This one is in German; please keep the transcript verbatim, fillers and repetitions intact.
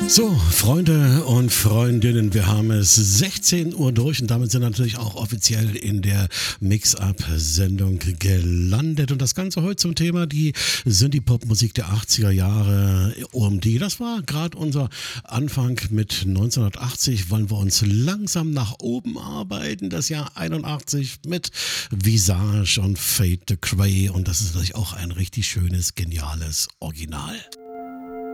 So, Freunde und Freundinnen, wir haben es sechzehn Uhr durch und damit sind wir natürlich auch offiziell in der Mix-Up-Sendung gelandet. Und das Ganze heute zum Thema, die Synthie-Pop-Musik der achtziger Jahre um die. Das war gerade unser Anfang mit neunzehnhundertachtzig. Wollen wir uns langsam nach oben arbeiten. Das Jahr einundachtzig mit Visage und Fade the Cray. Und das ist natürlich auch ein richtig schönes, geniales Original.